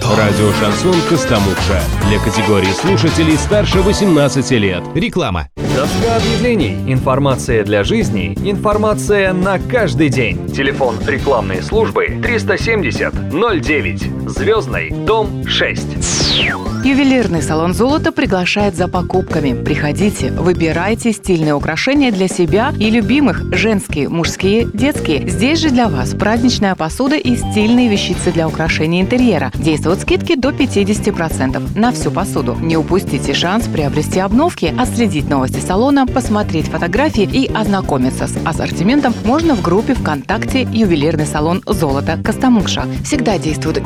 Радио «Шансон Костомукша». Для категории слушателей старше 18 лет. Реклама. Доска объявлений. Информация для жизни. Информация на каждый день. Телефон рекламной службы 370 09. Звездный, дом 6. Ювелирный салон «Золото» приглашает за покупками. Приходите, выбирайте стильные украшения для себя и любимых. Женские, мужские, детские. Здесь же для вас праздничная посуда и стильные вещицы для украшения интерьера. Действуют скидки до 50% на всю посуду. Не упустите шанс приобрести обновки, отследить новости салона, посмотреть фотографии и ознакомиться с ассортиментом можно в группе ВКонтакте «Ювелирный салон «Золото» Костомукша». Всегда действуют